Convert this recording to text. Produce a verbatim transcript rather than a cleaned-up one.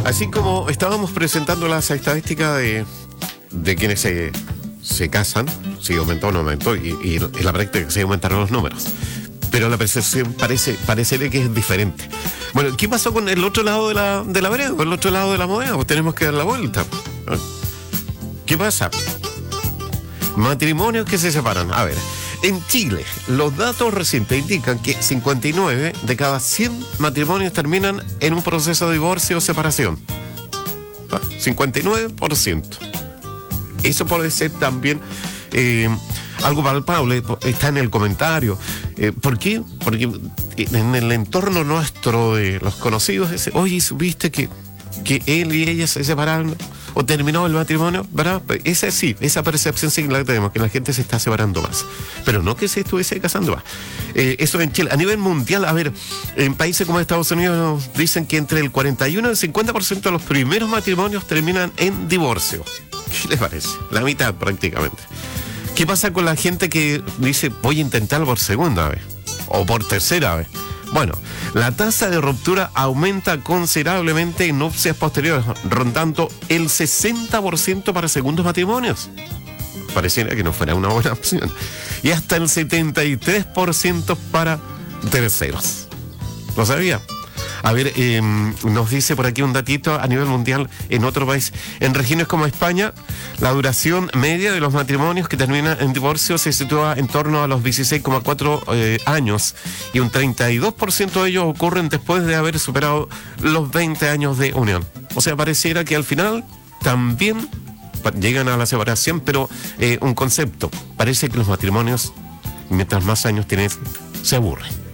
Así como estábamos presentando las estadísticas de, de quienes se, se casan, si aumentó o no aumentó, y, y en la práctica se aumentaron los números. Pero la percepción parece, parecería que es diferente. Bueno, ¿qué pasó con el otro lado de la, de la vereda, con el otro lado de la moneda? Pues tenemos que dar la vuelta. ¿Qué pasa? Matrimonios que se separan. A ver, en Chile, los datos recientes indican que cincuenta y nueve de cada cien matrimonios terminan en un proceso de divorcio o separación. cincuenta y nueve por ciento. Eso puede ser también eh, algo palpable, está en el comentario. Eh, ¿Por qué? Porque en el entorno nuestro de los conocidos, ese, oye, ¿supiste que, que él y ella se separaron o terminó el matrimonio? ¿Verdad? Esa sí, esa percepción sí la tenemos, que la gente se está separando más. Pero no que se estuviese casando más. Eh, eso en Chile. A nivel mundial, a ver, en países como Estados Unidos dicen que entre el cuarenta y uno y el cincuenta por ciento de los primeros matrimonios terminan en divorcio. ¿Qué les parece? La mitad prácticamente. ¿Qué pasa con la gente que dice, voy a intentarlo por segunda vez o por tercera vez? Bueno, la tasa de ruptura aumenta considerablemente en nupcias posteriores, rondando el sesenta por ciento para segundos matrimonios. Pareciera que no fuera una buena opción. Y hasta el setenta y tres por ciento para terceros. ¿Lo sabía? A ver, eh, nos dice por aquí un datito a nivel mundial en otro país. En regiones como España, la duración media de los matrimonios que terminan en divorcio se sitúa en torno a los dieciséis coma cuatro eh, años y un treinta y dos por ciento de ellos ocurren después de haber superado los veinte años de unión. O sea, pareciera que al final también llegan a la separación, pero eh, un concepto, parece que los matrimonios, mientras más años tienes, se aburren.